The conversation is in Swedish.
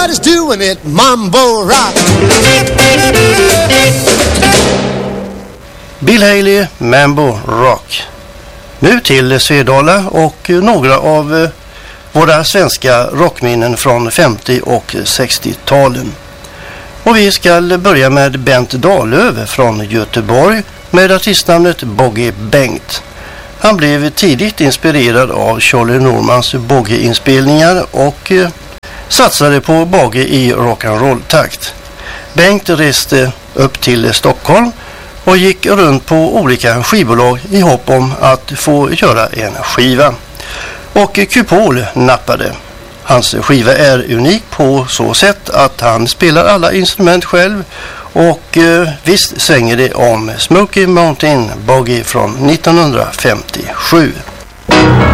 Everybody's doing it, mambo rock. Bill Haley, Mambo Rock. Nu till Svedala och några av våra svenska rockminnen från 50- och 60-talen. Och vi ska börja med Bent Dahlöf från Göteborg med artistnamnet Boggy Bengt. Han blev tidigt inspirerad av Charlie Normans Boggy-inspelningar och satsade på Boggy i rock'n'roll-takt. Bengt reste upp till Stockholm och gick runt på olika skivbolag i hopp om att få göra en skiva. Och Kupol nappade. Hans skiva är unik på så sätt att han spelar alla instrument själv och visst svänger det om Smoky Mountain Boggy från 1957.